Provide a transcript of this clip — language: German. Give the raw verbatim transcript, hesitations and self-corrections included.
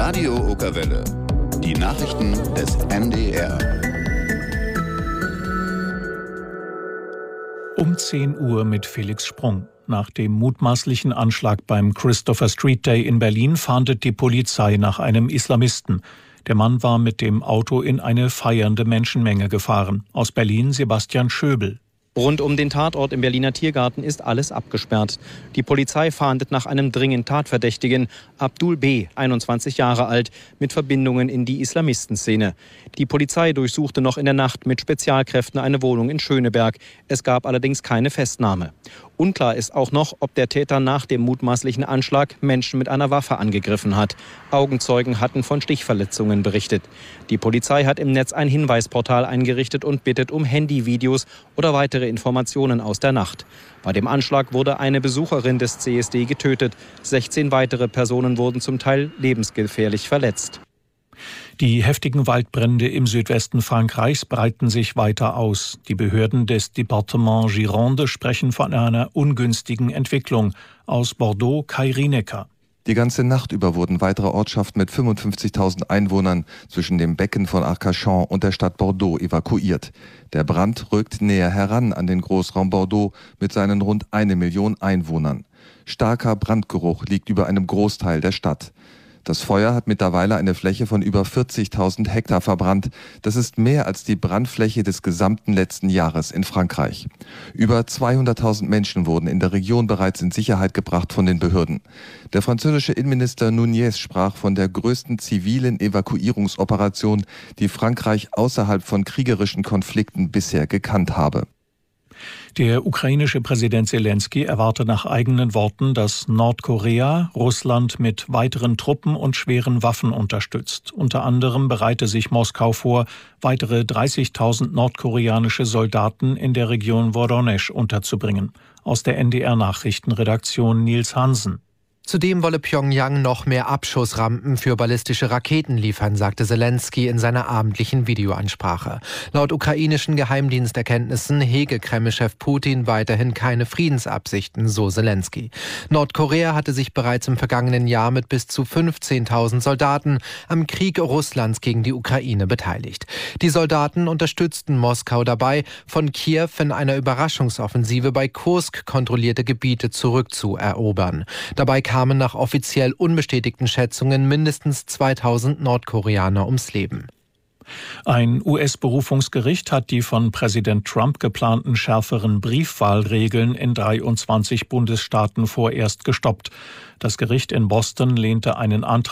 Radio Okerwelle. Die Nachrichten des N D R. Um zehn Uhr mit Felix Sprung. Nach dem mutmaßlichen Anschlag beim Christopher Street Day in Berlin fahndet die Polizei nach einem Islamisten. Der Mann war mit dem Auto in eine feiernde Menschenmenge gefahren. Aus Berlin Sebastian Schöbel. Rund um den Tatort im Berliner Tiergarten ist alles abgesperrt. Die Polizei fahndet nach einem dringend Tatverdächtigen, Abdul B., einundzwanzig Jahre alt, mit Verbindungen in die Islamistenszene. Die Polizei durchsuchte noch in der Nacht mit Spezialkräften eine Wohnung in Schöneberg. Es gab allerdings keine Festnahme. Unklar ist auch noch, ob der Täter nach dem mutmaßlichen Anschlag Menschen mit einer Waffe angegriffen hat. Augenzeugen hatten von Stichverletzungen berichtet. Die Polizei hat im Netz ein Hinweisportal eingerichtet und bittet um Handyvideos oder weitere Informationen aus der Nacht. Bei dem Anschlag wurde eine Besucherin des C S D getötet. sechzehn weitere Personen wurden zum Teil lebensgefährlich verletzt. Die heftigen Waldbrände im Südwesten Frankreichs breiten sich weiter aus. Die Behörden des Departement Gironde sprechen von einer ungünstigen Entwicklung. Aus Bordeaux Kai Rienecker. Die ganze Nacht über wurden weitere Ortschaften mit fünfundfünfzigtausend Einwohnern zwischen dem Becken von Arcachon und der Stadt Bordeaux evakuiert. Der Brand rückt näher heran an den Großraum Bordeaux mit seinen rund eine Million Einwohnern. Starker Brandgeruch liegt über einem Großteil der Stadt. Das Feuer hat mittlerweile eine Fläche von über vierzigtausend Hektar verbrannt. Das ist mehr als die Brandfläche des gesamten letzten Jahres in Frankreich. Über zweihunderttausend Menschen wurden in der Region bereits in Sicherheit gebracht von den Behörden. Der französische Innenminister Nunez sprach von der größten zivilen Evakuierungsoperation, die Frankreich außerhalb von kriegerischen Konflikten bisher gekannt habe. Der ukrainische Präsident Zelensky erwarte nach eigenen Worten, dass Nordkorea Russland mit weiteren Truppen und schweren Waffen unterstützt. Unter anderem bereite sich Moskau vor, weitere dreißigtausend nordkoreanische Soldaten in der Region Woronesch unterzubringen. Aus der N D R-Nachrichtenredaktion Nils Hansen. Zudem wolle Pyongyang noch mehr Abschussrampen für ballistische Raketen liefern, sagte Zelensky in seiner abendlichen Videoansprache. Laut ukrainischen Geheimdiensterkenntnissen hege Kreml-Chef Putin weiterhin keine Friedensabsichten, so Zelensky. Nordkorea hatte sich bereits im vergangenen Jahr mit bis zu fünfzehntausend Soldaten am Krieg Russlands gegen die Ukraine beteiligt. Die Soldaten unterstützten Moskau dabei, von Kiew in einer Überraschungsoffensive bei Kursk kontrollierte Gebiete zurückzuerobern. Dabei kamen nach offiziell unbestätigten Schätzungen mindestens zweitausend Nordkoreaner ums Leben. Ein U S-Berufungsgericht hat die von Präsident Trump geplanten schärferen Briefwahlregeln in dreiundzwanzig Bundesstaaten vorerst gestoppt. Das Gericht in Boston lehnte einen Antrag